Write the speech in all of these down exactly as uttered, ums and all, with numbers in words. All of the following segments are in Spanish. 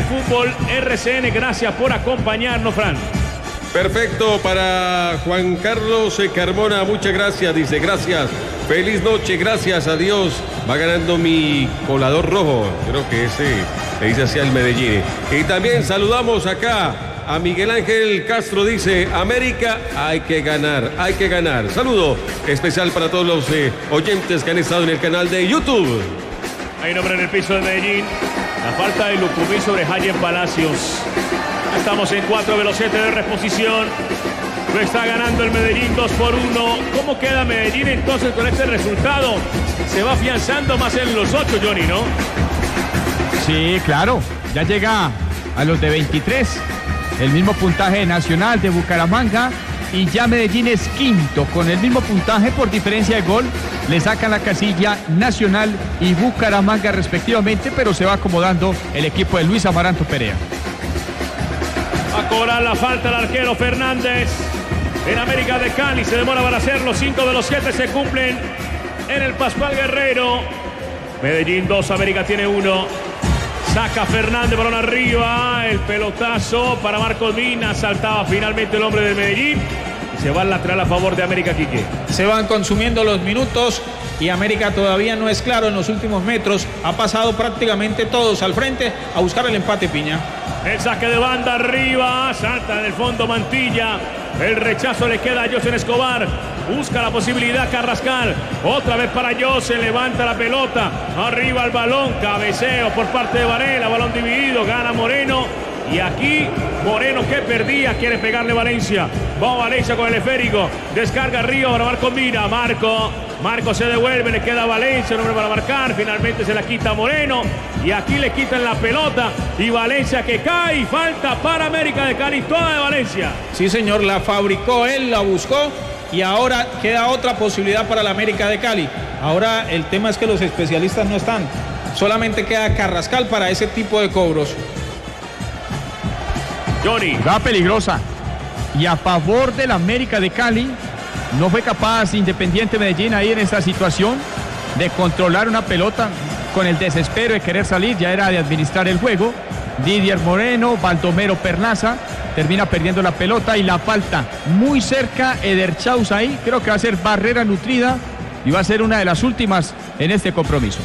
Fútbol R C N. Gracias por acompañarnos, Fran. Perfecto, para Juan Carlos Carmona, muchas gracias, dice, gracias, feliz noche, gracias a Dios, va ganando mi colador rojo, creo que ese le dice así al Medellín. Y también saludamos acá a Miguel Ángel Castro, dice, América hay que ganar, hay que ganar. Saludo especial para todos los eh, oyentes que han estado en el canal de YouTube. Hay un hombre en el piso de Medellín, la falta de Lucumí sobre Jayen Palacios. Estamos en cuatro velocidades de reposición. Lo está ganando el Medellín dos por uno. ¿Cómo queda Medellín entonces con este resultado? Se va afianzando más en los ocho, Johnny, ¿no? Sí, claro. Ya llega a los de veintitrés. El mismo puntaje nacional de Bucaramanga. Y ya Medellín es quinto con el mismo puntaje por diferencia de gol. Le sacan la casilla Nacional y Bucaramanga respectivamente, pero se va acomodando el equipo de Luis Amaranto Perea. Va a cobrar la falta el arquero Fernández en América de Cali. Se demora para hacerlo. Cinco de los siete se cumplen en el Pascual Guerrero. Medellín dos, América tiene uno. Saca Fernández, balón arriba. El pelotazo para Marcos Mina. Saltaba finalmente el hombre de Medellín. Y se va al lateral a favor de América, Quique. Se van consumiendo los minutos y América todavía no es claro en los últimos metros. Ha pasado prácticamente todos al frente a buscar el empate, Piña. El saque de banda arriba, salta en el fondo Mantilla, el rechazo le queda a José Escobar, busca la posibilidad Carrascal, otra vez para José, levanta la pelota, arriba el balón, cabeceo por parte de Varela, balón dividido, gana Moreno, y aquí Moreno que perdía, quiere pegarle Valencia, va Valencia con el esférico, descarga arriba para Marco Mira, Marco, Marco se devuelve, le queda a Valencia, el hombre para marcar, finalmente se la quita Moreno, y aquí le quitan la pelota, y Valencia que cae, y falta para América de Cali, toda de Valencia. Sí, señor, la fabricó él, la buscó, y ahora queda otra posibilidad para la América de Cali. Ahora el tema es que los especialistas no están, solamente queda Carrascal para ese tipo de cobros. Johnny. Va peligrosa, y a favor de la América de Cali, no fue capaz Independiente Medellín ahí en esta situación de controlar una pelota con el desespero de querer salir, ya era de administrar el juego. Didier Moreno, Baldomero Perlaza, termina perdiendo la pelota y la falta muy cerca, Eder Chaus ahí, creo que va a ser barrera nutrida y va a ser una de las últimas en este compromiso.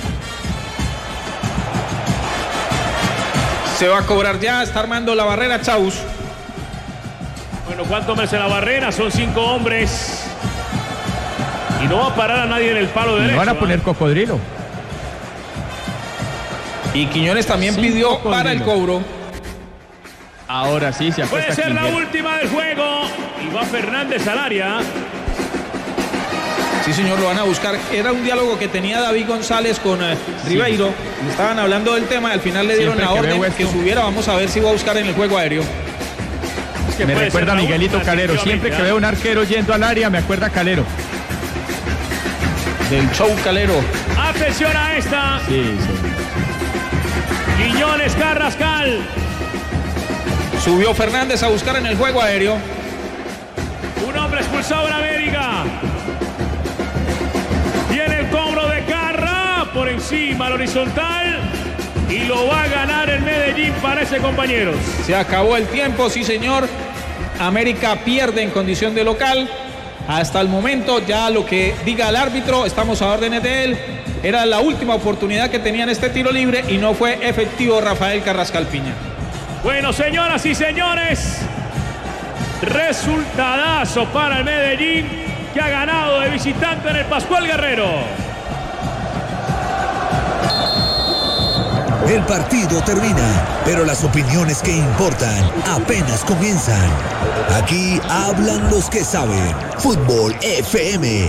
Se va a cobrar ya, está armando la barrera Chaus. Bueno, ¿cuánto merece la barrera? Son cinco hombres. Y no va a parar a nadie en el palo derecho. Le van a poner ¿eh? cocodrilo. Y Quiñones también sí, pidió cocodrilo para el cobro. Ahora sí se apuesta. Puede ser Quiñones. La última del juego. Y va Fernández al área. Sí, señor, lo van a buscar. Era un diálogo que tenía David González con eh, Ribeiro. Sí. Estaban hablando del tema y al final le dieron Siempre la orden que, que subiera. Vamos a ver si va a buscar en el juego aéreo. Es que me recuerda a Miguelito Calero. Siempre que veo un arquero yendo al área me acuerda a Calero. Del show Calero. Atención a esta. Sí, sí. Quiñones, Carrascal. Subió Fernández a buscar en el juego aéreo. Un hombre expulsado en América. Viene el cobro de Carra por encima al horizontal. Y lo va a ganar el Medellín, parece, compañeros. Se acabó el tiempo, sí, señor. América pierde en condición de local. Hasta el momento, ya lo que diga el árbitro, estamos a órdenes de él. Era la última oportunidad que tenían este tiro libre y no fue efectivo Rafael Carrascal Piña. Bueno, señoras y señores, resultadazo para el Medellín, que ha ganado de visitante en el Pascual Guerrero. El partido termina, pero las opiniones que importan apenas comienzan. Aquí hablan los que saben. Fútbol F M.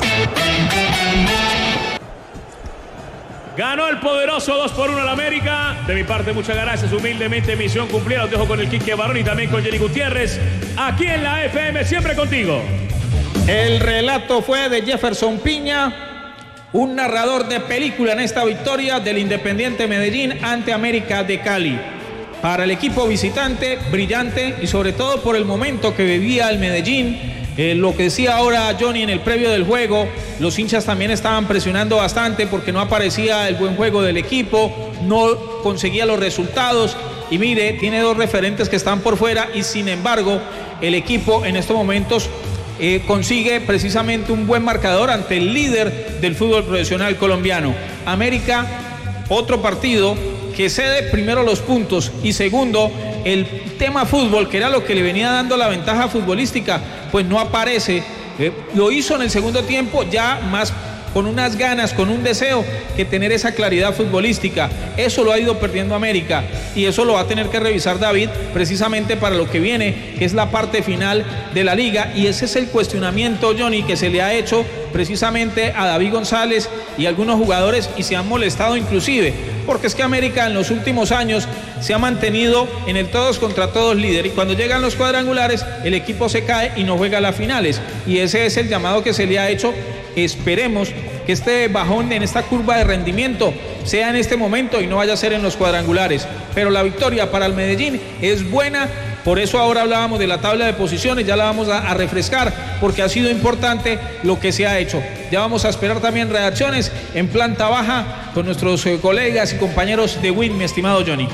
Ganó el poderoso dos por uno al América. De mi parte, muchas gracias. Humildemente, misión cumplida. Los dejo con el Quique Barón y también con Jenny Gutiérrez. Aquí en la F M, siempre contigo. El relato fue de Jefferson Piña, un narrador de película en esta victoria del Independiente Medellín ante América de Cali. Para el equipo visitante, brillante y sobre todo por el momento que vivía el Medellín. Eh, lo que decía ahora Johnny en el previo del juego, los hinchas también estaban presionando bastante porque no aparecía el buen juego del equipo, no conseguía los resultados y mire, tiene dos referentes que están por fuera y sin embargo el equipo en estos momentos eh, consigue precisamente un buen marcador ante el líder del fútbol profesional colombiano. América, otro partido que cede primero los puntos y segundo el tema fútbol, que era lo que le venía dando la ventaja futbolística, pues no aparece. Eh, lo hizo en el segundo tiempo ya más con unas ganas, con un deseo que tener esa claridad futbolística. Eso lo ha ido perdiendo América y eso lo va a tener que revisar David precisamente para lo que viene, que es la parte final de la liga, y ese es el cuestionamiento, Johnny, que se le ha hecho precisamente a David González y algunos jugadores, y se han molestado inclusive, porque es que América en los últimos años se ha mantenido en el todos contra todos líder, y cuando llegan los cuadrangulares el equipo se cae y no juega las finales, y ese es el llamado que se le ha hecho. Esperemos que este bajón en esta curva de rendimiento sea en este momento y no vaya a ser en los cuadrangulares, pero la victoria para el Medellín es buena. Por eso ahora hablábamos de la tabla de posiciones, ya la vamos a, a refrescar, porque ha sido importante lo que se ha hecho. Ya vamos a esperar también reacciones en planta baja con nuestros eh, colegas y compañeros de Win, mi estimado Johnny.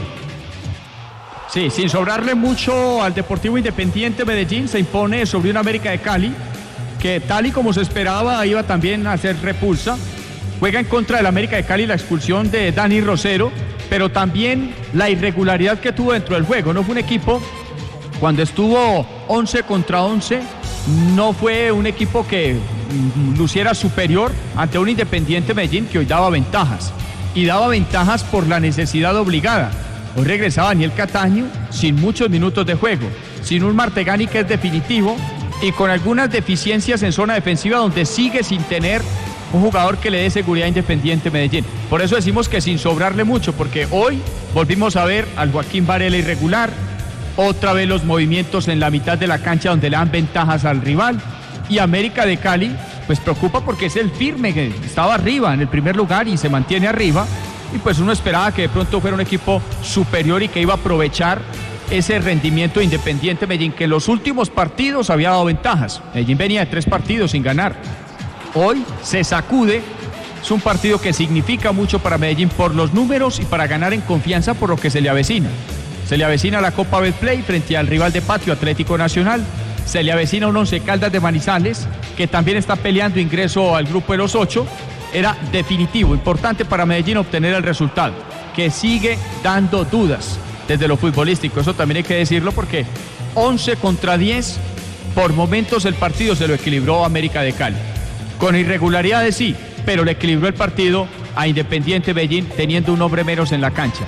Sí, sin sobrarle mucho al Deportivo Independiente, Medellín se impone sobre una América de Cali, que tal y como se esperaba iba también a hacer repulsa. Juega en contra del América de Cali la expulsión de Dani Rosero, pero también la irregularidad que tuvo dentro del juego. No fue un equipo, cuando estuvo once contra once, no fue un equipo que luciera superior ante un Independiente Medellín que hoy daba ventajas, y daba ventajas por la necesidad obligada. Hoy regresaba Daniel Cataño sin muchos minutos de juego, sin un Martegani que es definitivo, y con algunas deficiencias en zona defensiva donde sigue sin tener un jugador que le dé seguridad a Independiente Medellín. Por eso decimos que sin sobrarle mucho, porque hoy volvimos a ver al Joaquín Varela irregular, otra vez los movimientos en la mitad de la cancha donde le dan ventajas al rival, y América de Cali pues preocupa porque es el firme que estaba arriba en el primer lugar y se mantiene arriba, y pues uno esperaba que de pronto fuera un equipo superior y que iba a aprovechar ese rendimiento de Independiente Medellín, que en los últimos partidos había dado ventajas. Medellín venía de tres partidos sin ganar. Hoy se sacude. Es un partido que significa mucho para Medellín por los números y para ganar en confianza por lo que se le avecina. Se le avecina la Copa Betplay frente al rival de patio, Atlético Nacional. Se le avecina un Once Caldas de Manizales, que también está peleando ingreso al grupo de los ocho. Era definitivo, importante para Medellín obtener el resultado, que sigue dando dudas desde lo futbolístico. Eso también hay que decirlo, porque once contra diez, por momentos el partido se lo equilibró América de Cali. Con irregularidades sí, pero le equilibró el partido a Independiente Medellín teniendo un hombre menos en la cancha.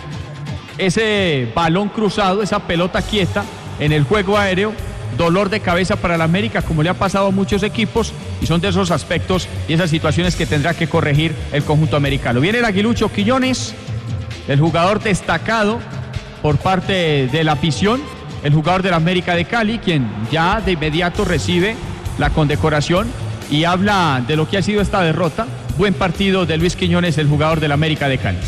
Ese balón cruzado, esa pelota quieta en el juego aéreo, dolor de cabeza para el América, como le ha pasado a muchos equipos, y son de esos aspectos y esas situaciones que tendrá que corregir el conjunto americano. Viene el aguilucho Quiñones, el jugador destacado por parte de la afición, el jugador de la América de Cali, quien ya de inmediato recibe la condecoración y habla de lo que ha sido esta derrota. Buen partido de Luis Quiñones, el jugador de la América de Cali.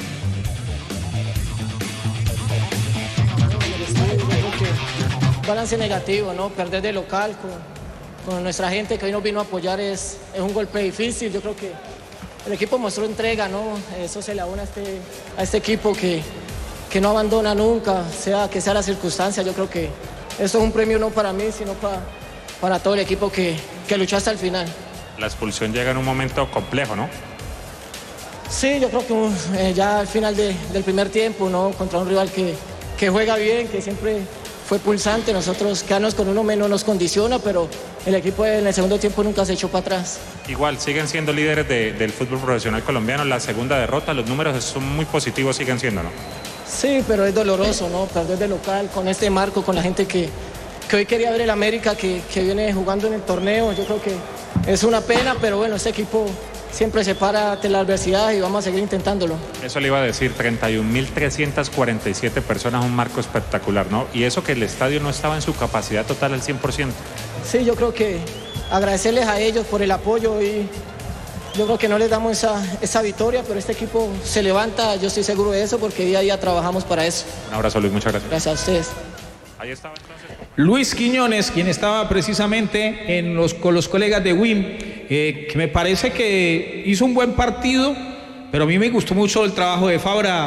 Balance negativo, ¿no? Perder de local con, con nuestra gente que hoy nos vino a apoyar es, es un golpe difícil. Yo creo que el equipo mostró entrega, ¿no? Eso se le abona a este, a este equipo que que no abandona nunca, sea que sea la circunstancia. Yo creo que esto es un premio no para mí, sino para, para todo el equipo que, que luchó hasta el final. La expulsión llega en un momento complejo, ¿no? Sí, yo creo que eh, ya al final de, del primer tiempo, ¿no? Contra un rival que, que juega bien, que siempre fue pulsante. Nosotros quedarnos con uno menos nos condiciona, pero el equipo en el segundo tiempo nunca se echó para atrás. Igual, siguen siendo líderes de, del fútbol profesional colombiano. La segunda derrota, los números son muy positivos, siguen siendo, ¿no? Sí, pero es doloroso, ¿no? Perder de local con este marco, con la gente que, que hoy quería ver el América, que, que viene jugando en el torneo. Yo creo que es una pena, pero bueno, este equipo siempre se para ante la adversidad y vamos a seguir intentándolo. Eso le iba a decir, treinta y un mil trescientas cuarenta y siete personas, un marco espectacular, ¿no? Y eso que el estadio no estaba en su capacidad total al cien por ciento. Sí, yo creo que agradecerles a ellos por el apoyo y yo creo que no les damos esa, esa victoria, pero este equipo se levanta, yo estoy seguro de eso, porque día a día trabajamos para eso. Un abrazo, Luis, muchas gracias. Gracias a ustedes. Ahí estaba entonces Luis Quiñones, quien estaba precisamente en los, con los colegas de W I M, eh, que me parece que hizo un buen partido, pero a mí me gustó mucho el trabajo de Fabra,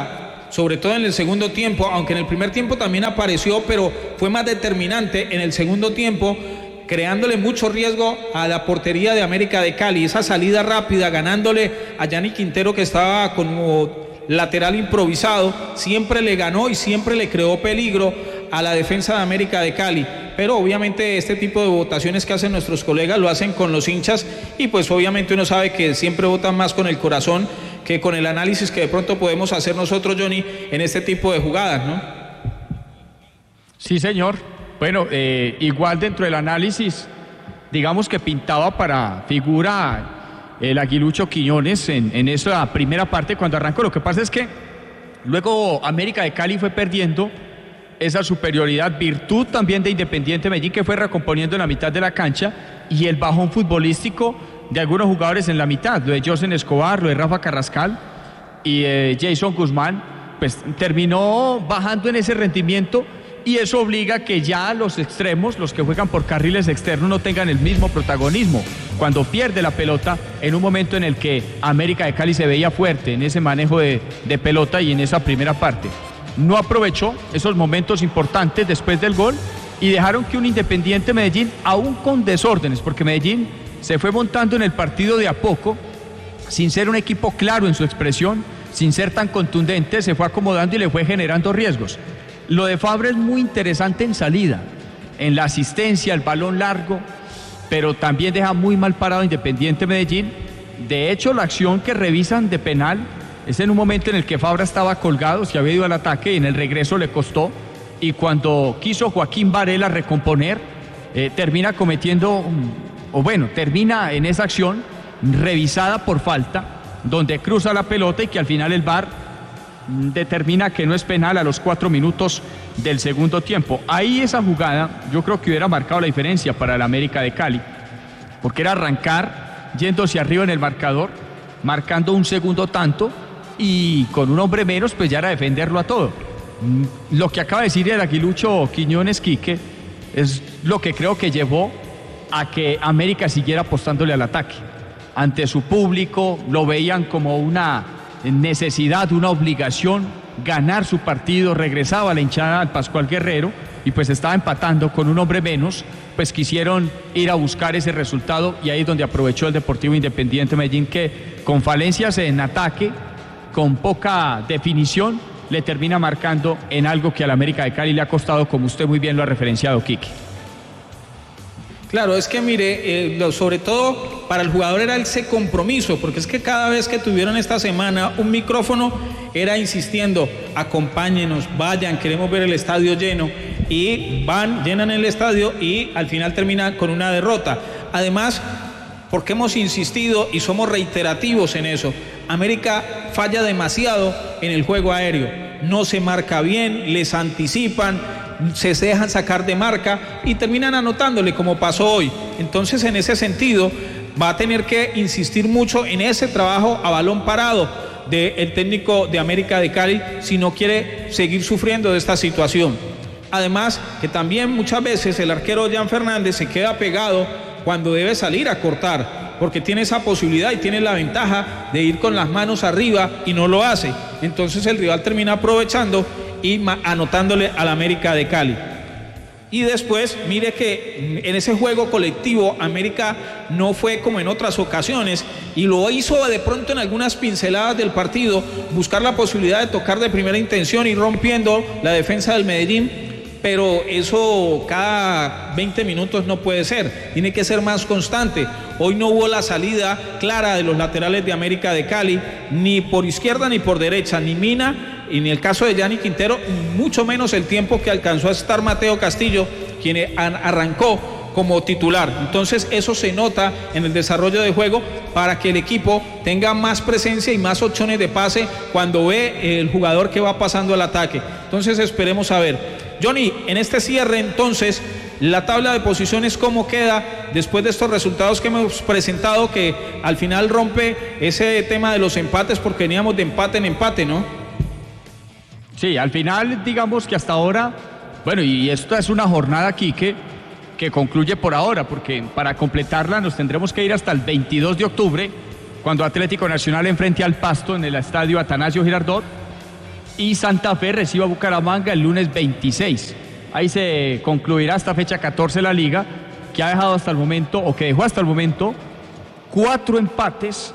sobre todo en el segundo tiempo, aunque en el primer tiempo también apareció, pero fue más determinante en el segundo tiempo, creándole mucho riesgo a la portería de América de Cali, esa salida rápida, ganándole a Yannick Quintero, que estaba como lateral improvisado, siempre le ganó y siempre le creó peligro a la defensa de América de Cali. Pero obviamente este tipo de votaciones que hacen nuestros colegas lo hacen con los hinchas, y pues obviamente uno sabe que siempre votan más con el corazón que con el análisis que de pronto podemos hacer nosotros, Johnny, en este tipo de jugadas, ¿no? Sí, señor. Bueno, eh, igual dentro del análisis, digamos que pintaba para figura el aguilucho Quiñones en, en esa primera parte cuando arrancó. Lo que pasa es que luego América de Cali fue perdiendo esa superioridad, virtud también de Independiente Medellín, que fue recomponiendo en la mitad de la cancha, y el bajón futbolístico de algunos jugadores en la mitad, lo de José Escobar, lo de Rafa Carrascal y eh, Jason Guzmán, pues terminó bajando en ese rendimiento, y eso obliga a que ya los extremos, los que juegan por carriles externos, no tengan el mismo protagonismo cuando pierde la pelota, en un momento en el que América de Cali se veía fuerte en ese manejo de, de pelota y en esa primera parte. No aprovechó esos momentos importantes después del gol y dejaron que un Independiente Medellín, aún con desórdenes, porque Medellín se fue montando en el partido de a poco, sin ser un equipo claro en su expresión, sin ser tan contundente, se fue acomodando y le fue generando riesgos. Lo de Fabra es muy interesante en salida, en la asistencia, el balón largo, pero también deja muy mal parado Independiente Medellín. De hecho, la acción que revisan de penal es en un momento en el que Fabra estaba colgado, se había ido al ataque y en el regreso le costó, y cuando quiso Joaquín Varela recomponer, eh, termina cometiendo, o bueno, termina en esa acción revisada por falta, donde cruza la pelota y que al final el V A R determina que no es penal a los cuatro minutos del segundo tiempo. Ahí esa jugada yo creo que hubiera marcado la diferencia para el América de Cali, porque era arrancar yéndose arriba en el marcador, marcando un segundo tanto, y con un hombre menos pues ya era defenderlo a todo. Lo que acaba de decir el aguilucho Quiñones, Quique, es lo que creo que llevó a que América siguiera apostándole al ataque. Ante su público lo veían como una necesidad, una obligación, ganar su partido. Regresaba la hinchada al Pascual Guerrero y pues estaba empatando con un hombre menos, pues quisieron ir a buscar ese resultado, y ahí es donde aprovechó el Deportivo Independiente Medellín, que con falencias en ataque, con poca definición, le termina marcando en algo que al América de Cali le ha costado, como usted muy bien lo ha referenciado, Quique. Claro, es que mire, eh, lo, sobre todo para el jugador era ese compromiso, porque es que cada vez que tuvieron esta semana un micrófono era insistiendo: acompáñenos, vayan, queremos ver el estadio lleno, y van, llenan el estadio y al final termina con una derrota. Además, porque hemos insistido y somos reiterativos en eso, América falla demasiado en el juego aéreo, no se marca bien, les anticipan, se dejan sacar de marca y terminan anotándole, como pasó hoy. Entonces, en ese sentido, va a tener que insistir mucho en ese trabajo a balón parado del técnico de América de Cali si no quiere seguir sufriendo de esta situación. Además, que también muchas veces el arquero Jan Fernández se queda pegado cuando debe salir a cortar, porque tiene esa posibilidad y tiene la ventaja de ir con las manos arriba y no lo hace. Entonces el rival termina aprovechando y anotándole al América de Cali. Y después, mire que en ese juego colectivo América no fue como en otras ocasiones, y lo hizo de pronto en algunas pinceladas del partido, buscar la posibilidad de tocar de primera intención y rompiendo la defensa del Medellín, pero eso cada veinte minutos no puede ser, tiene que ser más constante. Hoy no hubo la salida clara de los laterales de América de Cali, ni por izquierda ni por derecha, ni Mina, y en el caso de Yannick Quintero, mucho menos el tiempo que alcanzó a estar Mateo Castillo, quien arrancó como titular. Entonces eso se nota en el desarrollo de juego, para que el equipo tenga más presencia y más opciones de pase cuando ve el jugador que va pasando al ataque. Entonces esperemos a ver. Johnny, en este cierre entonces, la tabla de posiciones, ¿cómo queda después de estos resultados que hemos presentado, que al final rompe ese tema de los empates, porque veníamos de empate en empate, ¿no? Sí, al final digamos que hasta ahora, bueno, y esto es una jornada aquí que, que concluye por ahora, porque para completarla nos tendremos que ir hasta el veintidós de octubre, cuando Atlético Nacional enfrente al Pasto en el estadio Atanasio Girardot, y Santa Fe recibe a Bucaramanga el lunes veintiséis. Ahí se concluirá esta fecha catorce la liga, que ha dejado hasta el momento, o que dejó hasta el momento, cuatro empates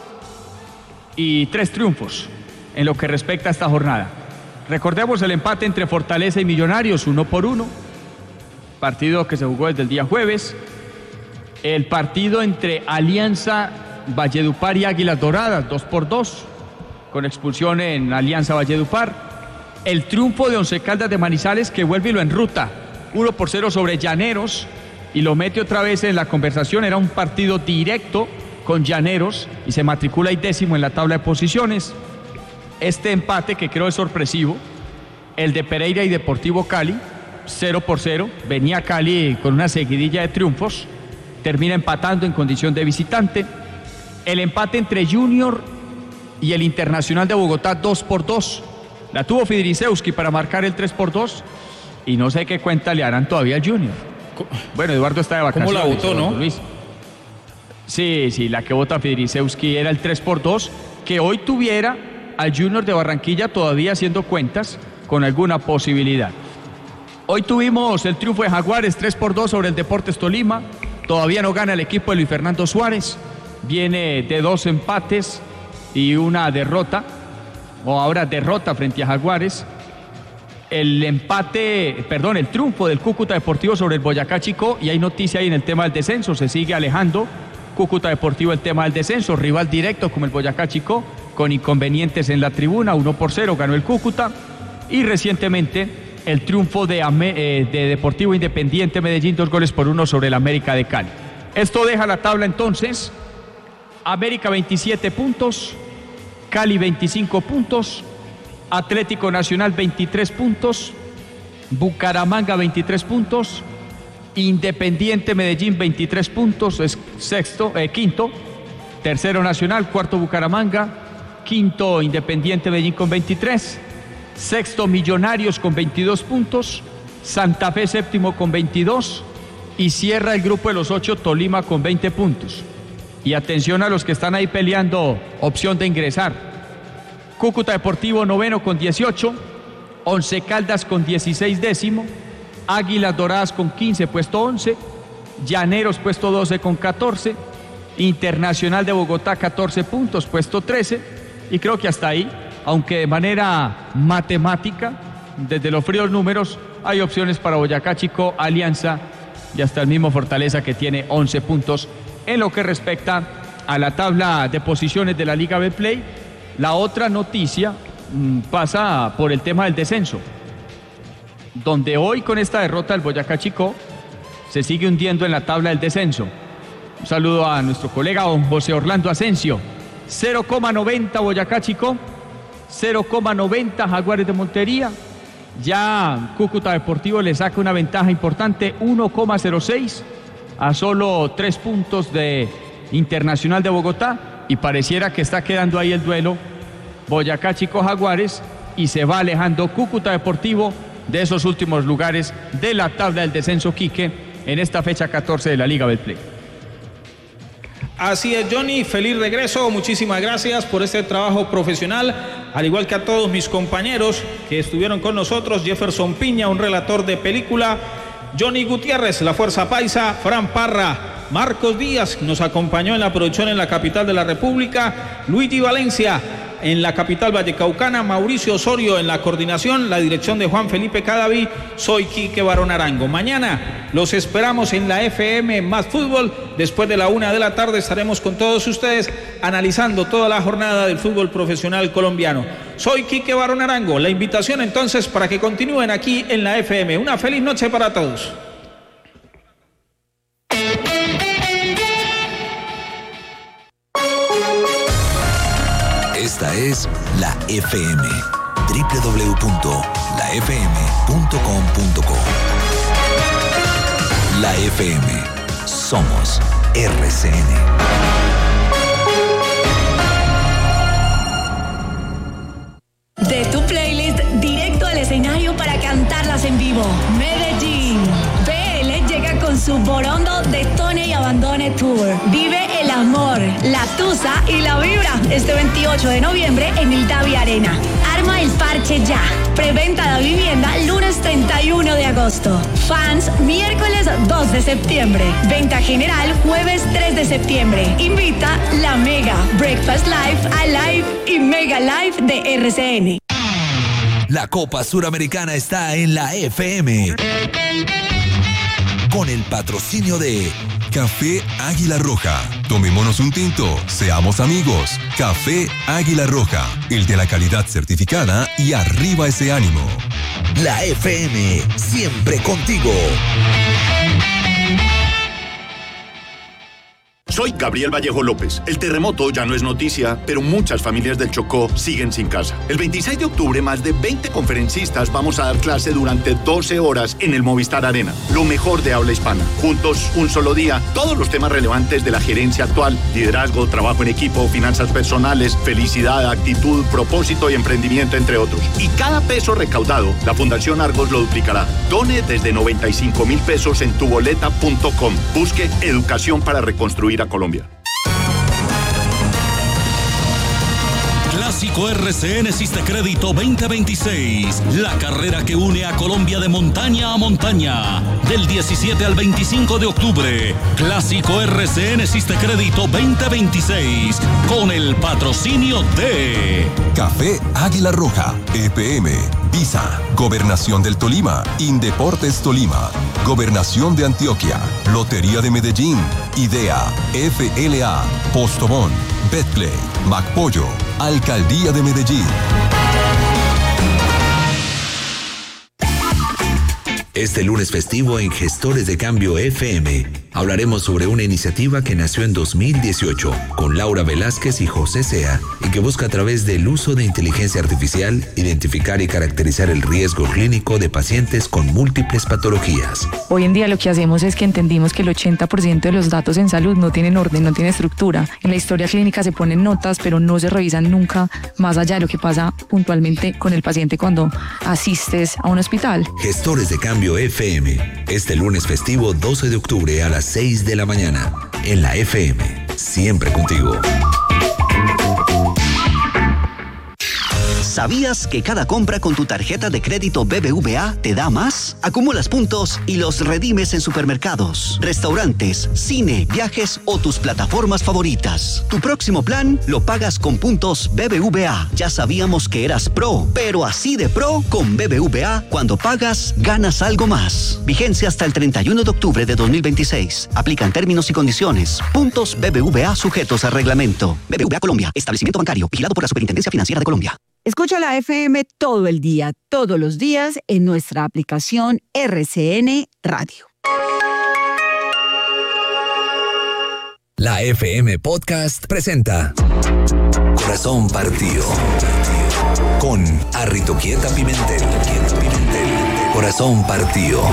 y tres triunfos en lo que respecta a esta jornada. Recordemos el empate entre Fortaleza y Millonarios, uno por uno, partido que se jugó desde el día jueves. El partido entre Alianza, Valledupar y Águilas Doradas, dos por dos, con expulsión en Alianza Valledupar. El triunfo de Once Caldas de Manizales, que vuelve y lo enruta, uno por cero sobre Llaneros, y lo mete otra vez en la conversación. Era un partido directo con Llaneros y se matricula ahí décimo en la tabla de posiciones. Este empate, que creo es sorpresivo, el de Pereira y Deportivo Cali, cero por cero. Venía Cali con una seguidilla de triunfos, termina empatando en condición de visitante. El empate entre Junior y el Internacional de Bogotá, dos por dos. La tuvo Fidrisewski para marcar el tres por dos, y no sé qué cuenta le harán todavía al Junior. Bueno, Eduardo está de vacaciones. ¿Cómo la votó, no? Luis. Sí, sí, la que vota Fidrisewski era el tres por dos, que hoy tuviera al Junior de Barranquilla todavía haciendo cuentas con alguna posibilidad. Hoy tuvimos el triunfo de Jaguares, tres por dos sobre el Deportes Tolima. Todavía no gana el equipo de Luis Fernando Suárez. Viene de dos empates y una derrota, o ahora derrota frente a Jaguares. El empate, perdón, el triunfo del Cúcuta Deportivo sobre el Boyacá Chicó, y hay noticia ahí en el tema del descenso. Se sigue alejando Cúcuta Deportivo el tema del descenso, rival directo como el Boyacá Chicó, con inconvenientes en la tribuna, uno por cero ganó el Cúcuta. Y recientemente el triunfo de, eh, de Deportivo Independiente Medellín, dos goles por uno sobre el América de Cali. Esto deja la tabla entonces: América veintisiete puntos, Cali veinticinco puntos, Atlético Nacional veintitrés puntos, Bucaramanga veintitrés puntos, Independiente Medellín veintitrés puntos, es sexto, eh, quinto, tercero Nacional, cuarto Bucaramanga, quinto Independiente Medellín con veintitrés, sexto Millonarios con veintidós puntos, Santa Fe séptimo con veintidós, y cierra el grupo de los ocho Tolima con veinte puntos. Y atención a los que están ahí peleando opción de ingresar: Cúcuta Deportivo noveno con dieciocho, Once Caldas con dieciséis décimo, Águilas Doradas con quince, puesto once, Llaneros puesto doce con catorce, Internacional de Bogotá catorce puntos, puesto trece, y creo que hasta ahí, aunque de manera matemática, desde los fríos números, hay opciones para Boyacá Chicó, Alianza y hasta el mismo Fortaleza, que tiene once puntos. En lo que respecta a la tabla de posiciones de la Liga Betplay, la otra noticia mmm, pasa por el tema del descenso, donde hoy con esta derrota del Boyacá Chicó se sigue hundiendo en la tabla del descenso. Un saludo a nuestro colega don José Orlando Asensio. cero coma noventa Boyacá Chicó, cero coma noventa Jaguares de Montería. Ya Cúcuta Deportivo le saca una ventaja importante, uno coma cero seis, a solo tres puntos de Internacional de Bogotá, y pareciera que está quedando ahí el duelo Boyacá Chicó Jaguares, y se va alejando Cúcuta Deportivo de esos últimos lugares de la tabla del descenso, Quique, en esta fecha catorce de la Liga Betplay. Así es, Johnny, feliz regreso, muchísimas gracias por este trabajo profesional, al igual que a todos mis compañeros que estuvieron con nosotros: Jefferson Piña, un relator de película, Johnny Gutiérrez, la Fuerza Paisa, Fran Parra, Marcos Díaz nos acompañó en la producción en la capital de la República, Luigi Valencia en la capital vallecaucana, Mauricio Osorio en la coordinación, la dirección de Juan Felipe Cadaví. Soy Quique Barón Arango. Mañana los esperamos en la F M Más Fútbol. Después de la una de la tarde estaremos con todos ustedes analizando toda la jornada del fútbol profesional colombiano. Soy Quique Barón Arango. La invitación entonces para que continúen aquí en la F M. Una feliz noche para todos. Esta es la F M, doble u doble u doble u punto la f m punto com punto co. La F M, somos R C N. De tu playlist directo al escenario para cantarlas en vivo. Medellín. B L llega con su Borondo Detone y Abandone Tour. Vive el amor, la tusa y la vibra este veintiocho de noviembre en el Davi Arena. Arma el parche ya. Preventa de vivienda lunes treinta y uno de agosto. Fans miércoles dos de septiembre. Venta general jueves tres de septiembre. Invita La Mega, Breakfast Live, Alive y Mega Live de R C N. La Copa Suramericana está en la F M. Con el patrocinio de Café Águila Roja. Tomémonos un tinto, seamos amigos. Café Águila Roja, el de la calidad certificada y arriba ese ánimo. La F M, siempre contigo. Soy Gabriel Vallejo López. El terremoto ya no es noticia, pero muchas familias del Chocó siguen sin casa. El veintiséis de octubre, más de veinte conferencistas vamos a dar clase durante doce horas en el Movistar Arena. Lo mejor de habla hispana. Juntos, un solo día, todos los temas relevantes de la gerencia actual: liderazgo, trabajo en equipo, finanzas personales, felicidad, actitud, propósito y emprendimiento, entre otros. Y cada peso recaudado, la Fundación Argos lo duplicará. Done desde noventa y cinco mil pesos en tuboleta punto com. Busque educación para reconstruir a Colombia. Clásico R C N Sistecrédito veinte veintiséis, la carrera que une a Colombia de montaña a montaña, del diecisiete al veinticinco de octubre. Clásico R C N Sistecrédito veinte veintiséis, con el patrocinio de Café Águila Roja, E P M, Visa, Gobernación del Tolima, Indeportes Tolima, Gobernación de Antioquia, Lotería de Medellín, Idea, F L A, Postobón, Betplay, MacPollo, Alcaldía de Medellín. Este lunes festivo en Gestores de Cambio F M hablaremos sobre una iniciativa que nació en dos mil dieciocho con Laura Velázquez y José Sea y que busca a través del uso de inteligencia artificial identificar y caracterizar el riesgo clínico de pacientes con múltiples patologías. Hoy en día lo que hacemos es que entendimos que el ochenta por ciento de los datos en salud no tienen orden, no tienen estructura. En la historia clínica se ponen notas, pero no se revisan nunca más allá de lo que pasa puntualmente con el paciente cuando asistes a un hospital. Gestores de Cambio F M, este lunes festivo doce de octubre a las seis de la mañana, en la F M, siempre contigo. ¿Sabías que cada compra con tu tarjeta de crédito B B V A te da más? Acumulas puntos y los redimes en supermercados, restaurantes, cine, viajes o tus plataformas favoritas. Tu próximo plan lo pagas con puntos B B V A. Ya sabíamos que eras pro, pero así de pro con B B V A, cuando pagas, ganas algo más. Vigencia hasta el treinta y uno de octubre de dos mil veintiséis. Aplican términos y condiciones. Puntos B B V A sujetos a reglamento. B B V A Colombia, establecimiento bancario, vigilado por la Superintendencia Financiera de Colombia. Escucha la F M todo el día, todos los días en nuestra aplicación R C N Radio. La F M Podcast presenta Corazón Partido con Arritoquieta Pimentel. Corazón Partido.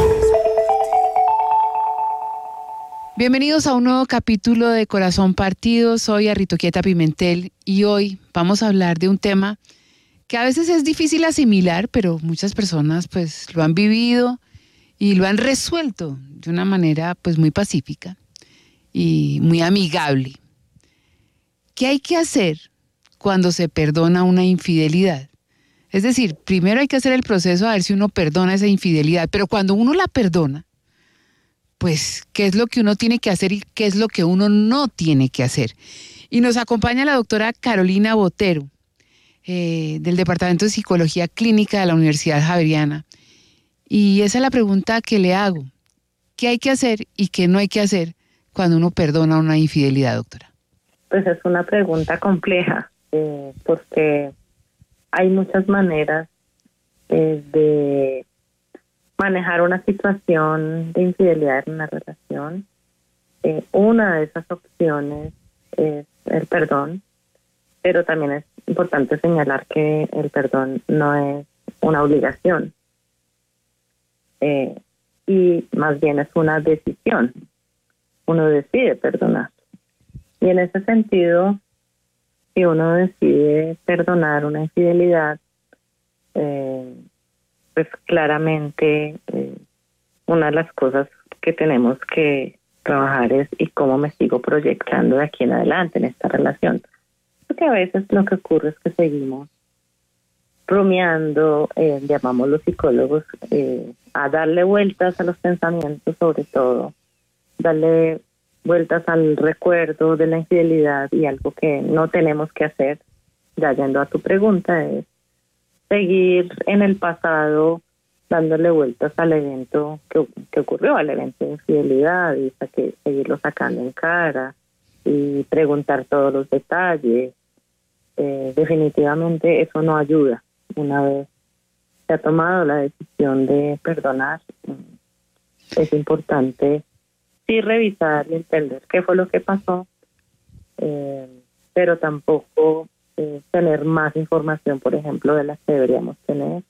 Bienvenidos a un nuevo capítulo de Corazón Partido. Soy Arritoquieta Pimentel y hoy vamos a hablar de un tema que a veces es difícil asimilar, pero muchas personas pues lo han vivido y lo han resuelto de una manera pues muy pacífica y muy amigable. ¿Qué hay que hacer cuando se perdona una infidelidad? Es decir, primero hay que hacer el proceso a ver si uno perdona esa infidelidad, pero cuando uno la perdona, pues qué es lo que uno tiene que hacer y qué es lo que uno no tiene que hacer. Y nos acompaña la doctora Carolina Botero, Eh, del Departamento de Psicología Clínica de la Universidad Javeriana. Y esa es la pregunta que le hago. ¿Qué hay que hacer y qué no hay que hacer cuando uno perdona una infidelidad, doctora? Pues es una pregunta compleja, eh, porque hay muchas maneras eh, de manejar una situación de infidelidad en una relación. Eh, una de esas opciones es el perdón, pero también es importante señalar que el perdón no es una obligación, eh, y más bien es una decisión. Uno decide perdonar. Y en ese sentido, si uno decide perdonar una infidelidad, eh, pues claramente eh, una de las cosas que tenemos que trabajar es y cómo me sigo proyectando de aquí en adelante en esta relación. Porque a veces lo que ocurre es que seguimos bromeando, eh, llamamos los psicólogos eh, a darle vueltas a los pensamientos, sobre todo, darle vueltas al recuerdo de la infidelidad, y algo que no tenemos que hacer, ya yendo a tu pregunta, es seguir en el pasado dándole vueltas al evento que, que ocurrió, al evento de infidelidad, y que, seguirlo sacando en cara y preguntar todos los detalles. Eh, definitivamente eso no ayuda. Una vez se ha tomado la decisión de perdonar, es importante sí revisar y entender qué fue lo que pasó, eh, pero tampoco eh, tener más información, por ejemplo, de la que deberíamos tener,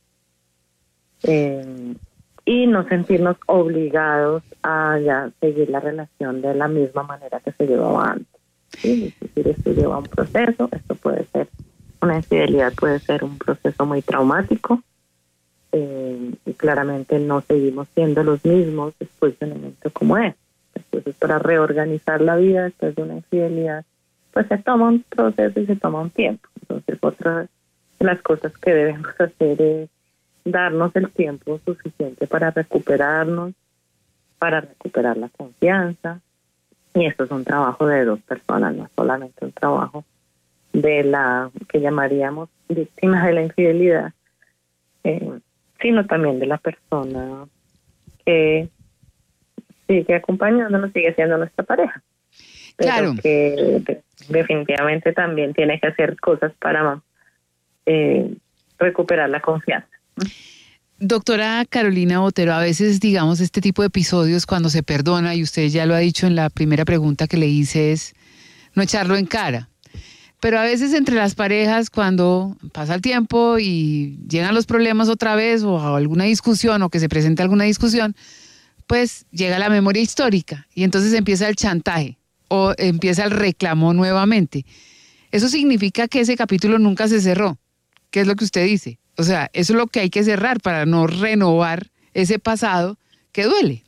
eh, y no sentirnos obligados a ya seguir la relación de la misma manera que se llevaba antes. ¿Sí? Es decir, esto lleva un proceso, esto puede ser una infidelidad, puede ser un proceso muy traumático, eh, y claramente no seguimos siendo los mismos después de un evento como este. Entonces, para reorganizar la vida después de una infidelidad, pues se toma un proceso y se toma un tiempo. Entonces, otra de las cosas que debemos hacer es darnos el tiempo suficiente para recuperarnos, para recuperar la confianza. Y esto es un trabajo de dos personas, no solamente un trabajo de la que llamaríamos víctima de la infidelidad, eh, sino también de la persona que sigue acompañándonos, sigue siendo nuestra pareja. Pero claro, que de, definitivamente también tiene que hacer cosas para eh, recuperar la confianza. Doctora Carolina Botero, a veces, digamos, este tipo de episodios cuando se perdona, y usted ya lo ha dicho en la primera pregunta que le hice, es no echarlo en cara. Pero a veces entre las parejas, cuando pasa el tiempo y llegan los problemas otra vez, o alguna discusión, o que se presenta alguna discusión, pues llega la memoria histórica y entonces empieza el chantaje o empieza el reclamo nuevamente. Eso significa que ese capítulo nunca se cerró. ¿Qué es lo que usted dice? O sea, eso es lo que hay que cerrar para no renovar ese pasado que duele.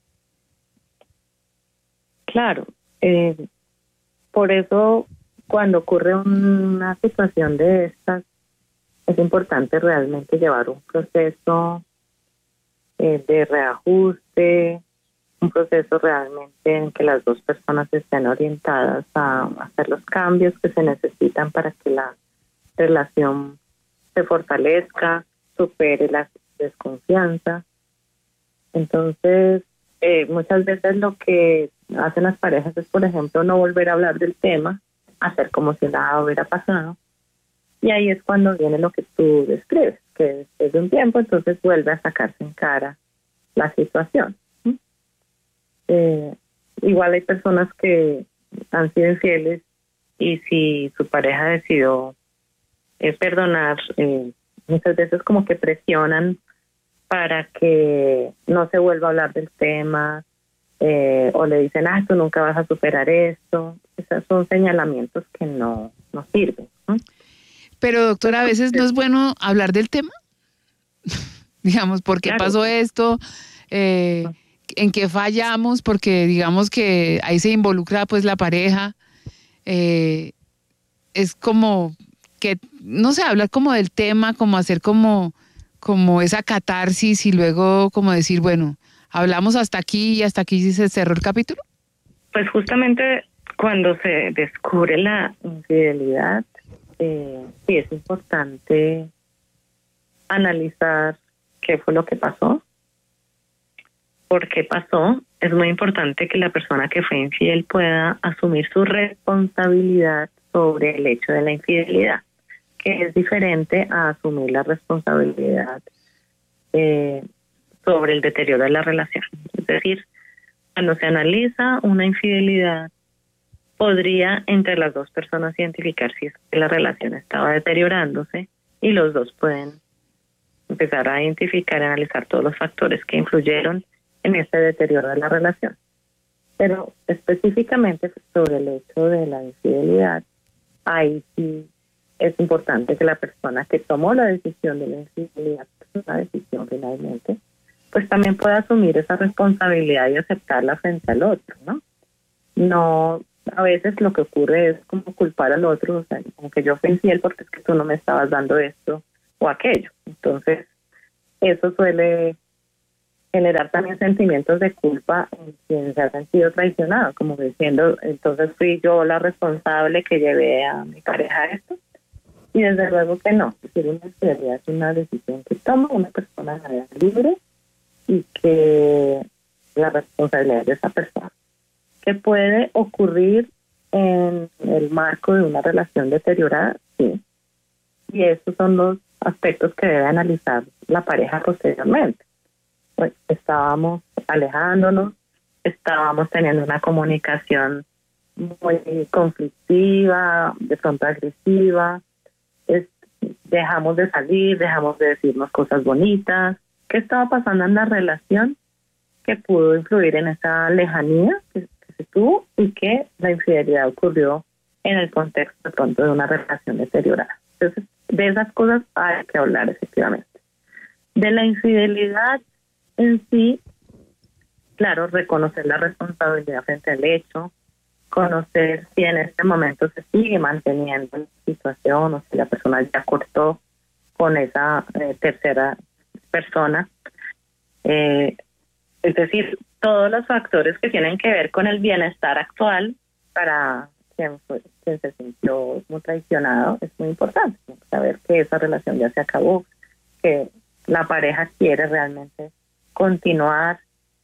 Claro. Eh, por eso, cuando ocurre una situación de estas, es importante realmente llevar un proceso eh, de reajuste, un proceso realmente en que las dos personas estén orientadas a hacer los cambios que se necesitan para que la relación se fortalezca, supere la desconfianza. Entonces, eh, muchas veces lo que hacen las parejas es, por ejemplo, no volver a hablar del tema, hacer como si nada hubiera pasado. Y ahí es cuando viene lo que tú describes, que después de un tiempo entonces vuelve a sacarse en cara la situación. ¿Sí? Eh, igual hay personas que han sido infieles y si su pareja decidió eh, perdonar, eh, muchas veces como que presionan para que no se vuelva a hablar del tema, eh, o le dicen, ah, tú nunca vas a superar esto. Esos son señalamientos que no, no sirven. ¿no? Pero, doctora, a veces no es bueno hablar del tema. Digamos, ¿por qué claro. pasó esto? Eh, ¿En qué fallamos? Porque digamos que ahí se involucra pues la pareja. Eh, es como que, no sé, hablar como del tema, como hacer como, como esa catarsis y luego como decir, bueno, hablamos hasta aquí y hasta aquí se cerró el capítulo. Pues justamente cuando se descubre la infidelidad, eh, sí es importante analizar qué fue lo que pasó, por qué pasó. Es muy importante que la persona que fue infiel pueda asumir su responsabilidad sobre el hecho de la infidelidad, que es diferente a asumir la responsabilidad eh, sobre el deterioro de la relación. Es decir, cuando se analiza una infidelidad, podría entre las dos personas identificar si es que la relación estaba deteriorándose y los dos pueden empezar a identificar y analizar todos los factores que influyeron en este deterioro de la relación. Pero específicamente sobre el hecho de la infidelidad, ahí sí es importante que la persona que tomó la decisión de la infidelidad, que es una decisión finalmente, pues también pueda asumir esa responsabilidad y aceptarla frente al otro, ¿no? No, a veces lo que ocurre es como culpar al otro, o sea, como que yo fui infiel porque es que tú no me estabas dando esto o aquello. Entonces, eso suele generar también sentimientos de culpa en quienes se han sido traicionados, como diciendo, entonces fui yo la responsable que llevé a mi pareja a esto. Y desde luego que no, es decir, una infidelidad es una decisión que toma una persona libre y que la responsabilidad de esa persona, que puede ocurrir en el marco de una relación deteriorada, sí. Y esos son los aspectos que debe analizar la pareja posteriormente. Pues estábamos alejándonos, estábamos teniendo una comunicación muy conflictiva, de pronto agresiva, es, dejamos de salir, dejamos de decirnos cosas bonitas. ¿Qué estaba pasando en la relación que pudo influir en esa lejanía que, que se tuvo y que la infidelidad ocurrió en el contexto de pronto de una relación deteriorada? Entonces, de esas cosas hay que hablar efectivamente. De la infidelidad en sí, claro, reconocer la responsabilidad frente al hecho, conocer si en este momento se sigue manteniendo la situación o si la persona ya cortó con esa eh, tercera persona. Eh, es decir, todos los factores que tienen que ver con el bienestar actual para quien, fue, quien se sintió muy traicionado es muy importante. Saber que esa relación ya se acabó, que la pareja quiere realmente continuar,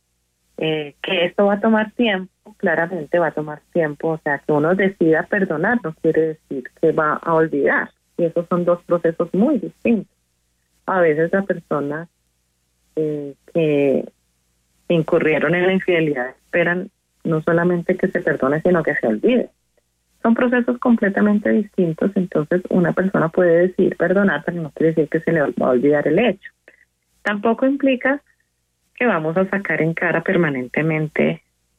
eh, que esto va a tomar tiempo, claramente va a tomar tiempo, o sea, que uno decida perdonar no quiere decir que va a olvidar, y esos son dos procesos muy distintos. A veces las personas eh, que incurrieron en la infidelidad esperan no solamente que se perdone, sino que se olvide. Son procesos completamente distintos, entonces una persona puede decidir perdonar, pero no quiere decir que se le va a olvidar el hecho. Tampoco implica que vamos a sacar en cara permanentemente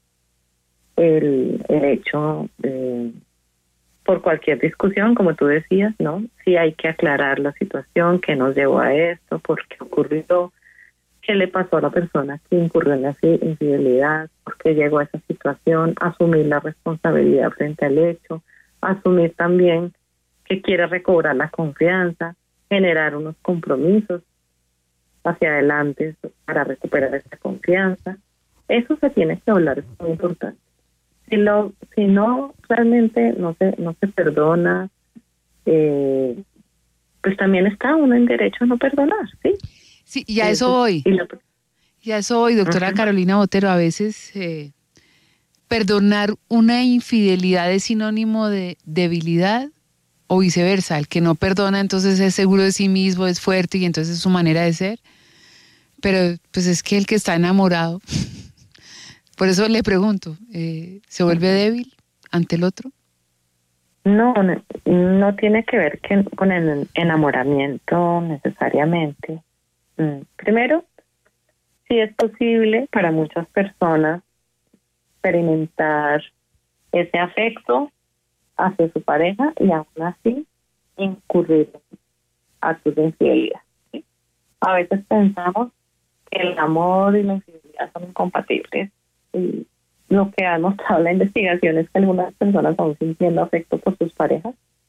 el, el hecho de, por cualquier discusión, como tú decías, ¿no? Sí hay que aclarar la situación, qué nos llevó a esto, por qué ocurrió, qué le pasó a la persona que incurrió en la infidelidad, por qué llegó a esa situación, asumir la responsabilidad frente al hecho, asumir también que quiere recobrar la confianza, generar unos compromisos hacia adelante para recuperar esa confianza. Eso se tiene que hablar, es muy importante. Si lo, si no, realmente no se, no se perdona, eh, pues también está uno en derecho a no perdonar, ¿sí? Sí, y a eso voy. Y la, y a eso voy, doctora uh-huh. Carolina Botero. A veces eh, perdonar una infidelidad es sinónimo de debilidad o viceversa. El que no perdona entonces es seguro de sí mismo, es fuerte y entonces es su manera de ser. Pero pues es que el que está enamorado, por eso le pregunto, eh, ¿se vuelve débil ante el otro? No, no, no tiene que ver que, con el enamoramiento necesariamente. Primero, sí es posible para muchas personas experimentar ese afecto hacia su pareja y aún así incurrir a actos de infidelidad, ¿sí? A veces pensamos que el amor y la infidelidad son incompatibles y lo que ha mostrado la investigación es que algunas personas aún sintiendo afecto por sus parejas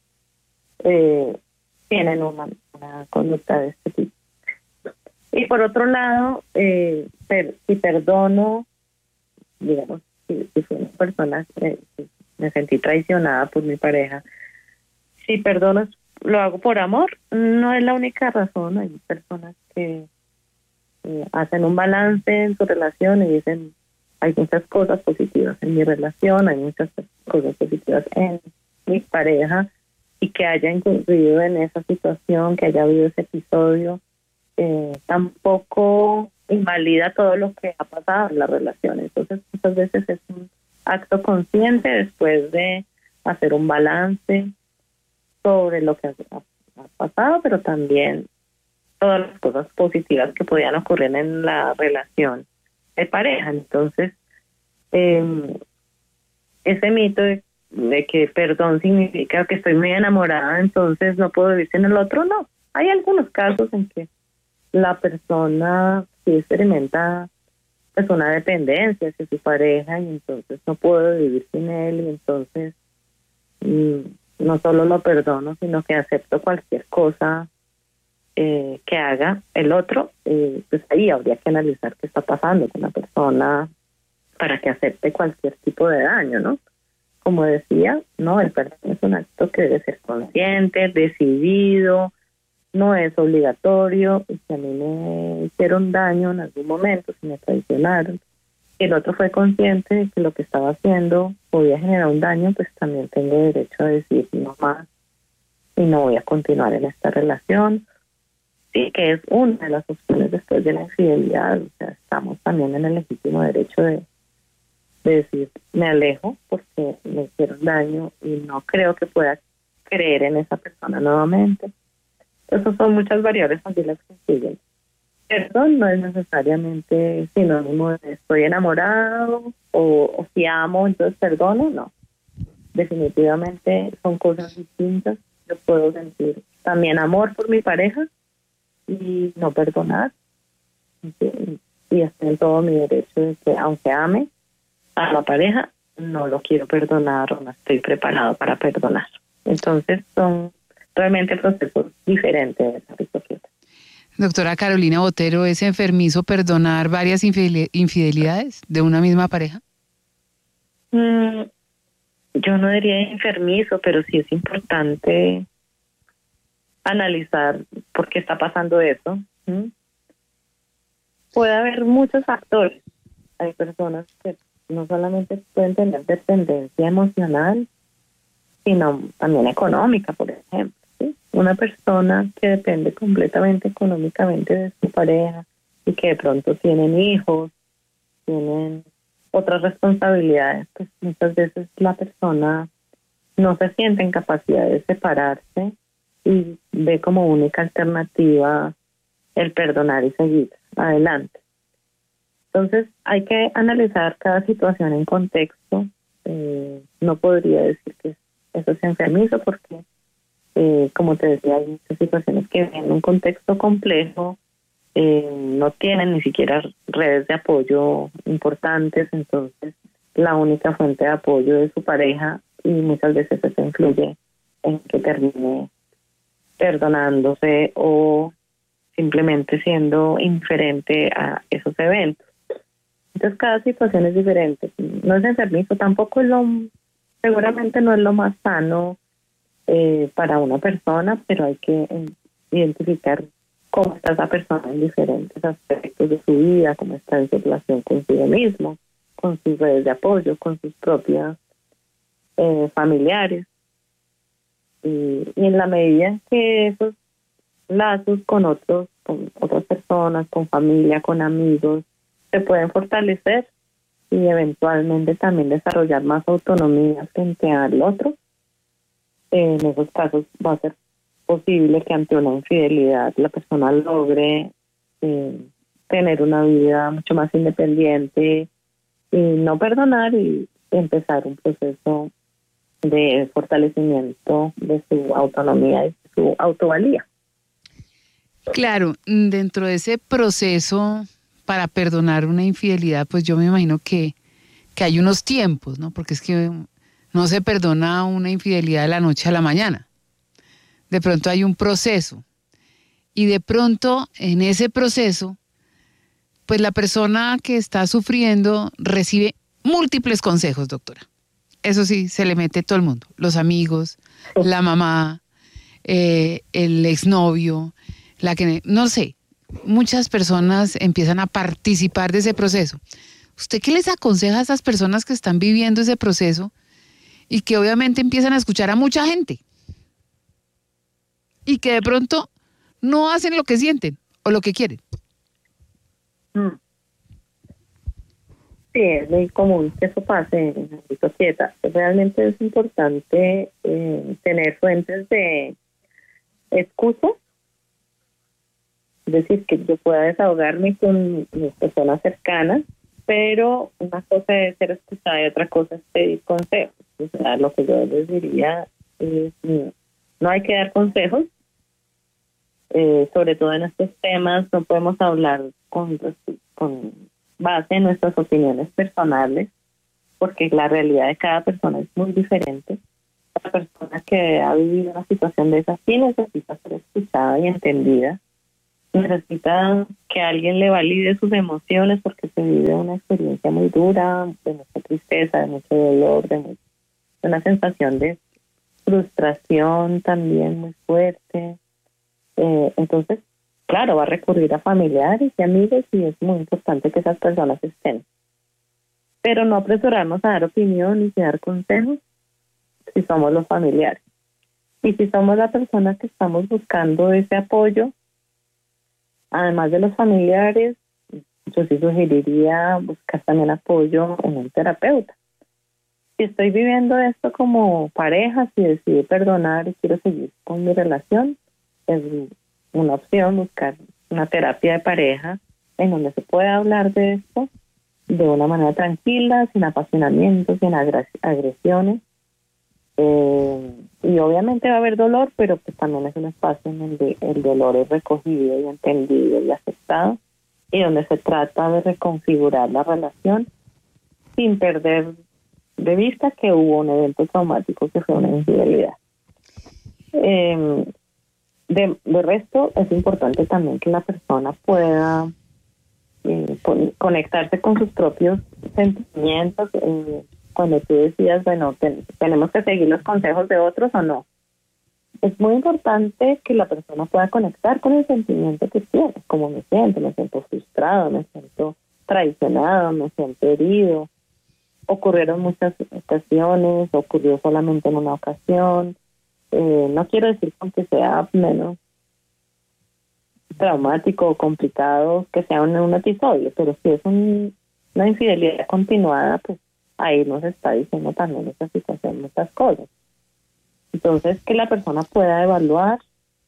eh, tienen una, una conducta de este tipo. Y por otro lado, eh, per, si perdono, digamos, si, si fui una persona que si me sentí traicionada por mi pareja, si perdono, lo hago por amor, no es la única razón. Hay personas que eh, hacen un balance en su relación y dicen, hay muchas cosas positivas en mi relación, hay muchas cosas positivas en mi pareja, y que haya incurrido en esa situación, que haya habido ese episodio, Eh, tampoco invalida todo lo que ha pasado en la relación. Entonces muchas veces es un acto consciente después de hacer un balance sobre lo que ha, ha pasado, pero también todas las cosas positivas que podían ocurrir en la relación de pareja. Entonces eh, ese mito de, de que perdón significa que estoy muy enamorada, entonces no puedo vivir sin el otro, no. Hay algunos casos en que la persona sí experimenta pues una dependencia hacia su pareja y entonces no puedo vivir sin él, y entonces mmm, no solo lo perdono, sino que acepto cualquier cosa eh, que haga el otro, eh, pues ahí habría que analizar qué está pasando con la persona para que acepte cualquier tipo de daño, ¿no? Como decía, no, el perdón es un acto que debe ser consciente, decidido, no es obligatorio, y si a mí me hicieron daño en algún momento, si me traicionaron, y el otro fue consciente de que lo que estaba haciendo podía generar un daño, pues también tengo derecho a decir no más y no voy a continuar en esta relación. Sí, que es una de las opciones después de la infidelidad, o sea, estamos también en el legítimo derecho de, de decir me alejo porque me hicieron daño y no creo que pueda creer en esa persona nuevamente. Esas son muchas variables aquí las que siguen. Perdón no es necesariamente sinónimo de estoy enamorado o, o si amo, entonces perdono, no. Definitivamente son cosas distintas. Yo puedo sentir también amor por mi pareja y no perdonar. Y, y estoy en todo mi derecho de que aunque ame a la pareja, no lo quiero perdonar o no estoy preparado para perdonar. Entonces son realmente procesos diferentes. Doctora Carolina Botero, ¿es enfermizo perdonar varias infidelidades de una misma pareja? Mm, yo no diría enfermizo, pero sí es importante analizar por qué está pasando eso. ¿Mm? Puede haber muchos factores. Hay personas que no solamente pueden tener dependencia emocional, sino también económica, por ejemplo. ¿Sí? Una persona que depende completamente económicamente de su pareja y que de pronto tienen hijos, tienen otras responsabilidades, pues muchas veces la persona no se siente en capacidad de separarse y ve como única alternativa el perdonar y seguir adelante. Entonces hay que analizar cada situación en contexto. Eh, no podría decir que eso es enfermizo porque Eh, como te decía, hay muchas situaciones que en un contexto complejo eh, no tienen ni siquiera redes de apoyo importantes, entonces la única fuente de apoyo es su pareja y muchas veces eso influye en que termine perdonándose o simplemente siendo indiferente a esos eventos. Entonces cada situación es diferente. No es enfermizo, tampoco es lo, seguramente no es lo más sano Eh, para una persona, pero hay que eh, identificar cómo está esa persona en diferentes aspectos de su vida, cómo está en su relación consigo mismo, con sus redes de apoyo, con sus propias eh, familiares. Y, y en la medida en que esos lazos con otros, con otras personas, con familia, con amigos, se pueden fortalecer y eventualmente también desarrollar más autonomía frente al otro, en esos casos va a ser posible que ante una infidelidad la persona logre eh, tener una vida mucho más independiente y no perdonar y empezar un proceso de fortalecimiento de su autonomía y de su autovalía. Claro, dentro de ese proceso para perdonar una infidelidad, pues yo me imagino que, que hay unos tiempos, ¿no? Porque es que no se perdona una infidelidad de la noche a la mañana. De pronto hay un proceso. Y de pronto, en ese proceso, pues la persona que está sufriendo recibe múltiples consejos, doctora. Eso sí, se le mete todo el mundo. Los amigos, la mamá, eh, el exnovio, la que... No sé, muchas personas empiezan a participar de ese proceso. ¿Usted qué les aconseja a esas personas que están viviendo ese proceso y que obviamente empiezan a escuchar a mucha gente y que de pronto no hacen lo que sienten o lo que quieren? Mm. Sí, es muy común que eso pase en la sociedad. Realmente es importante eh, tener fuentes de excusas, es decir, que yo pueda desahogarme con mis personas cercanas, pero una cosa es ser escuchada y otra cosa es pedir consejos. O sea, lo que yo les diría es, no hay que dar consejos, eh, sobre todo en estos temas, no podemos hablar con, con base en nuestras opiniones personales, porque la realidad de cada persona es muy diferente. La persona que ha vivido una situación de esa sí necesita ser escuchada y entendida, necesita que alguien le valide sus emociones porque se vive una experiencia muy dura, de mucha tristeza, de mucho dolor, de, muy, de una sensación de frustración también muy fuerte. Eh, entonces, claro, va a recurrir a familiares y amigos y es muy importante que esas personas estén. Pero no apresurarnos a dar opinión y a dar consejos si somos los familiares. Y si somos la persona que estamos buscando ese apoyo, además de los familiares, yo sí sugeriría buscar también apoyo en un terapeuta. Si estoy viviendo esto como pareja, si decidí perdonar y quiero seguir con mi relación, es una opción buscar una terapia de pareja en donde se pueda hablar de esto de una manera tranquila, sin apasionamientos, sin agresiones. Eh, y obviamente va a haber dolor, pero pues también es un espacio en donde el dolor es recogido y entendido y aceptado, y donde se trata de reconfigurar la relación sin perder de vista que hubo un evento traumático que fue una infidelidad. Eh, de, de resto, es importante también que la persona pueda eh, con, conectarse con sus propios sentimientos. Eh, cuando tú decías, bueno, ten, tenemos que seguir los consejos de otros o no. Es muy importante que la persona pueda conectar con el sentimiento que tiene, como me siento, me siento frustrado, me siento traicionado, me siento herido. Ocurrieron muchas ocasiones, ocurrió solamente en una ocasión. Eh, no quiero decir con que sea menos traumático o complicado que sea un, un episodio, pero si es un, una infidelidad continuada, pues ahí nos está diciendo también esta situación, muchas cosas. Entonces, que la persona pueda evaluar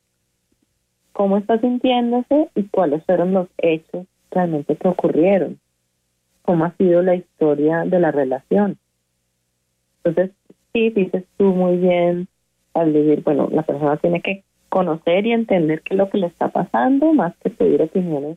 cómo está sintiéndose y cuáles fueron los hechos realmente que ocurrieron, cómo ha sido la historia de la relación. Entonces, sí, dices tú muy bien al decir, bueno, la persona tiene que conocer y entender qué es lo que le está pasando, más que pedir opiniones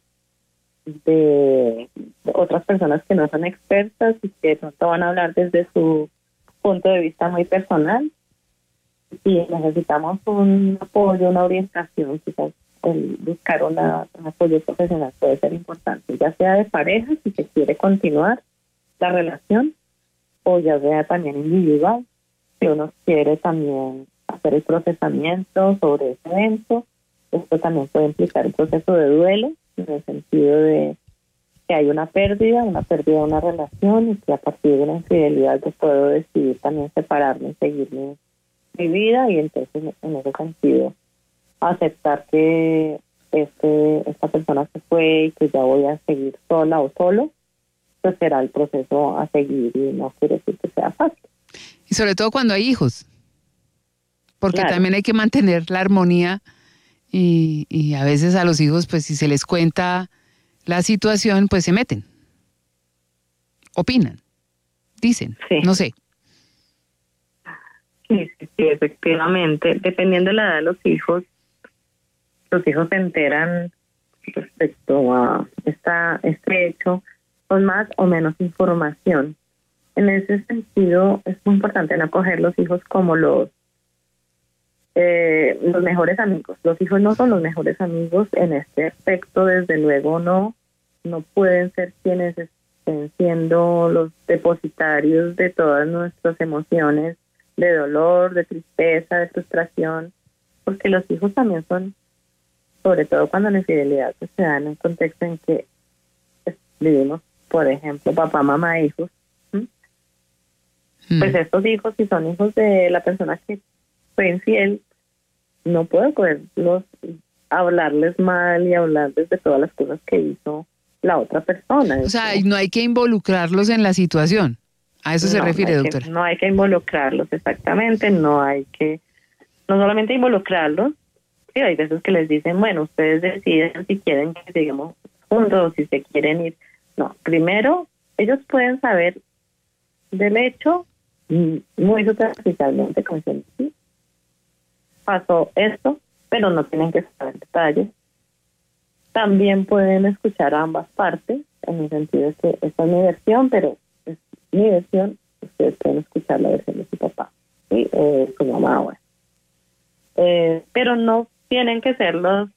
de, de otras personas que no son expertas y que de pronto van a hablar desde su punto de vista muy personal. Si necesitamos un apoyo, una orientación, quizás el buscar una, un apoyo profesional puede ser importante, ya sea de pareja, si se quiere continuar la relación, o ya sea también individual, si uno quiere también hacer el procesamiento sobre ese evento. Esto también puede implicar un proceso de duelo, en el sentido de que hay una pérdida, una pérdida de una relación, y que a partir de una infidelidad yo puedo decidir también separarme y seguir mi, mi vida, y entonces en ese sentido aceptar que este esta persona se fue y que ya voy a seguir sola o solo, pues será el proceso a seguir y no quiere decir que sea fácil. Y sobre todo cuando hay hijos, porque claro, también hay que mantener la armonía y, y a veces a los hijos, pues si se les cuenta la situación, pues se meten, opinan, dicen, sí. no sé. Sí, sí, sí, efectivamente. Dependiendo de la edad de los hijos, los hijos se enteran respecto a esta, este hecho con más o menos información. En ese sentido, es muy importante no coger los hijos como los eh, los mejores amigos. Los hijos no son los mejores amigos en este aspecto, desde luego no, no pueden ser quienes estén siendo los depositarios de todas nuestras emociones, de dolor, de tristeza, de frustración, porque los hijos también son, sobre todo cuando la infidelidad pues, se da en un contexto en que pues, vivimos, por ejemplo, papá, mamá, hijos. ¿Mm? Mm. Pues estos hijos, si son hijos de la persona que fue infiel, no puedo poderlos hablarles mal y hablarles de todas las cosas que hizo la otra persona. O sea, no hay que involucrarlos en la situación. A eso no, se refiere, no doctora. Que, no hay que involucrarlos, exactamente, no hay que, no solamente involucrarlos, sí, hay veces que les dicen, bueno, ustedes deciden si quieren que sigamos juntos o si se quieren ir. No, primero, ellos pueden saber del hecho muy superficialmente, como dicen, sí, pasó esto, pero no tienen que saber detalles. También pueden escuchar a ambas partes, en el sentido de que esta es mi versión, pero es mi versión, ustedes pueden escuchar la versión de su papá, ¿sí? O su mamá, bueno. Eh, pero no tienen que ser los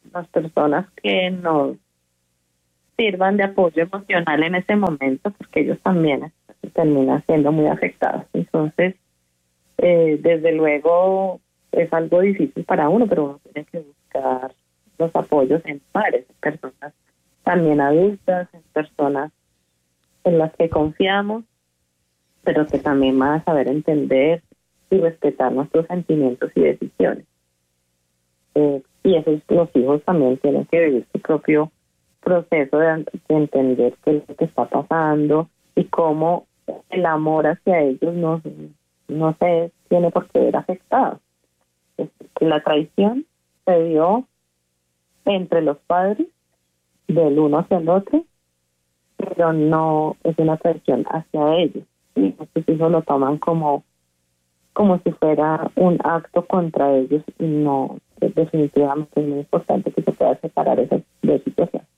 las personas que nos sirvan de apoyo emocional en ese momento, porque ellos también terminan siendo muy afectados. Entonces, eh, desde luego es algo difícil para uno, pero uno tiene que buscar los apoyos en pares, en personas también adultas, en personas en las que confiamos, pero que también van a saber entender y respetar nuestros sentimientos y decisiones. Eh, y esos los hijos también tienen que vivir su propio proceso de, de entender qué es lo que está pasando y cómo el amor hacia ellos no, no se tiene por qué ver afectado. Es que la traición se dio entre los padres del uno hacia el otro, pero no es una traición hacia ellos. Y sus hijos lo toman como, como si fuera un acto contra ellos, y no, definitivamente es muy importante que se pueda separar esas dos situaciones.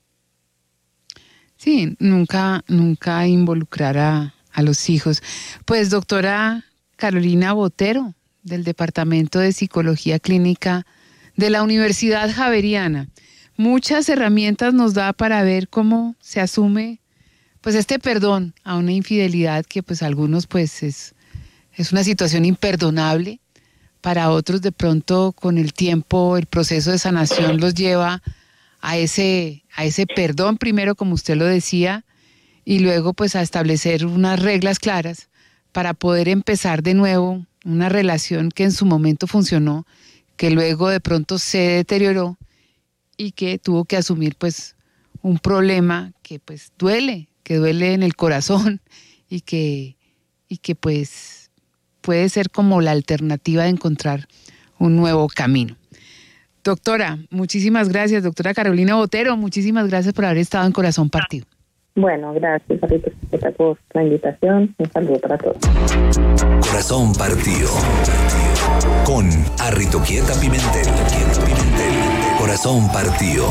Sí, nunca, nunca involucrar a, a los hijos. Pues doctora Carolina Botero, del Departamento de Psicología Clínica de la Universidad Javeriana, muchas herramientas nos da para ver cómo se asume pues este perdón a una infidelidad que pues algunos pues es, es una situación imperdonable, para otros de pronto con el tiempo el proceso de sanación los lleva a ese, a ese perdón primero, como usted lo decía, y luego pues a establecer unas reglas claras para poder empezar de nuevo una relación que en su momento funcionó, que luego de pronto se deterioró y que tuvo que asumir pues un problema que pues duele, que duele en el corazón y que, y que pues puede ser como la alternativa de encontrar un nuevo camino. Doctora, muchísimas gracias. Doctora Carolina Botero, muchísimas gracias por haber estado en Corazón Partido. Bueno, gracias a ti por la invitación. Un saludo para todos. Corazón Partido. Con Arritoquieta Pimentel. Corazón Partido.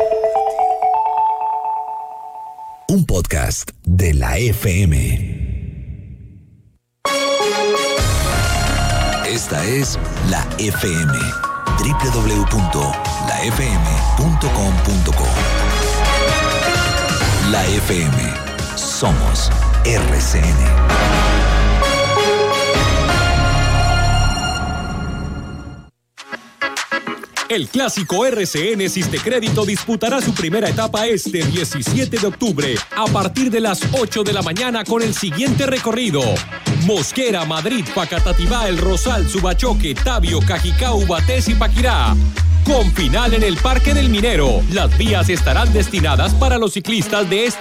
Un podcast de la F M. Esta es la F M. doble u doble u doble u punto la f m punto com punto co. La F M. Somos R C N. El clásico R C N Sistecrédito disputará su primera etapa este diecisiete de octubre a partir de las ocho de la mañana con el siguiente recorrido: Mosquera, Madrid, Facatativá, El Rosal, Subachoque, Tabio, Cajicá, Ubatés y Paquirá. Con final en el Parque del Minero. Las vías estarán destinadas para los ciclistas de esta